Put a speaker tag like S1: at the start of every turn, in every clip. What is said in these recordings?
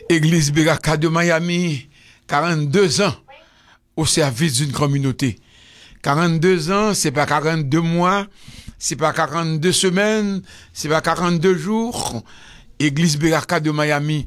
S1: Église Beraka de Miami, 42 ans au service d'une communauté. 42 ans, c'est pas 42 mois, c'est pas 42 semaines, c'est pas 42 jours. Église Beraka de Miami,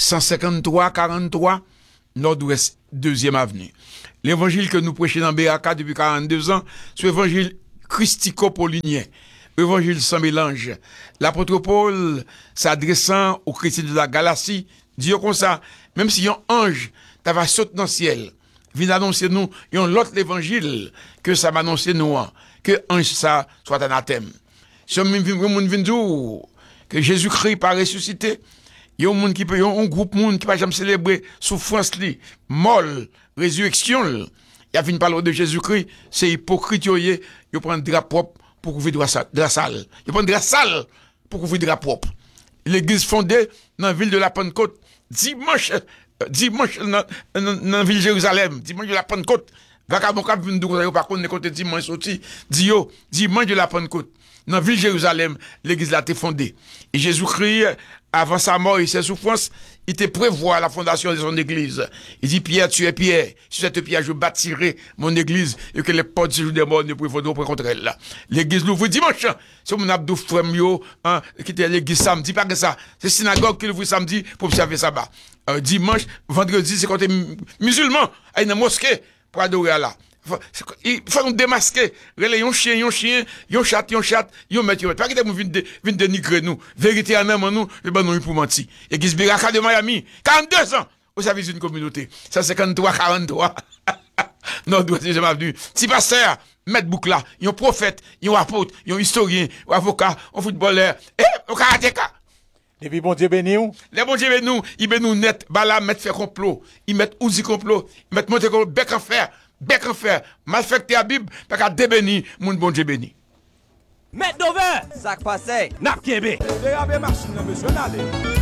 S1: 153-43, Nord-Ouest, 2e avenue. L'évangile que nous prêchons dans Beraka depuis 42 ans, c'est l'évangile christico-paulinien. Évangile sans mélange. L'apôtre Paul, s'adressant aux chrétiens de la Galatie, dit comme ça, même si un ange t'avait sauté dans le ciel, vient annoncer nous, il y a l'autre évangile que ça m'annonce nous, que ange ça soit anathème. Si on vient dire que Jésus-Christ pas ressuscité, il y a un groupe monde qui va jamais célébrer souffrance li, mort, résurrection. Il y a fini parler de Jésus-Christ, c'est hypocrite, il prend drap propre pour couvrir de la salle. Il prend drap sale pour couvrir drap propre. L'église fondée dans la ville de la Pentecôte, dimanche dans la ville de Jérusalem, dimanche de la Pentecôte. Vagabond cap vinn dou par contre côté dimanche sorti, dimanche de la Pentecôte. Dans la ville de Jérusalem, l'église a été fondée. Et Jésus-Christ, avant sa mort et ses souffrances, il te prévoit la fondation de son église. Il dit, Pierre, tu es Pierre. Sur cette pierre, je bâtirai mon église et que les portes du jour des morts ne pourront pas contre elle. L'église l'ouvre dimanche. C'est mon abdou frère, qui était l'église samedi, pas que ça. C'est synagogue qui l'ouvre samedi pour observer sabbat. Dimanche, vendredi, c'est quand t'es musulman, à une mosquée pour adorer Allah. Il faut nous démasquer. Yon chien, yon chat, yon met. Pas que vous venez dénigrer nous. Vérité en âme, nous, le bon pour mentir. Église Beraka de Miami, 42 ans au service d'une communauté. 153-43. Nord-Ouest, j'ai jamais venu. Si pasteur, maître boucla, yon prophète, yon apôtre, yon historien, yon avocat, yon footballeur, et yon karatéka.
S2: Et puis bon Dieu béni ou?
S1: Les bon Dieu béni, il béni net, bala, mettre fait complot, il met ouzi complot, il met monter complot, bec en fer, malfecté à Bible, pas qu'à débéni, mon bon Dieu béni.
S3: Mettre d'over!
S4: Ça passe.
S3: N'a qu'un bé.
S5: Dérabé machine, monsieur, allez.